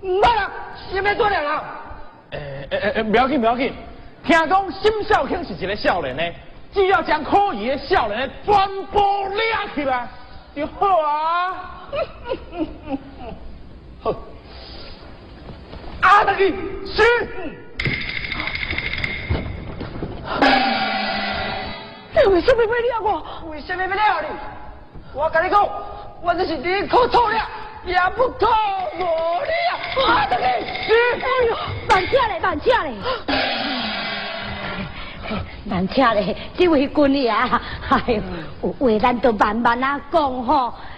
唔捌啦，什么做了啦？ 不要紧不要紧，听讲沈少卿是一个少年呢，只要将可疑的少年全部抓起来就好啊。好，阿德基是。 你为什么要抓我？为什么要抓你？我跟你讲，我这是你可错了，也不可无了。阿德基是。哎呦，慢车嘞，慢车嘞。慢车嘞，这位君爷啊，哎呦，有话咱都慢慢啊讲吼。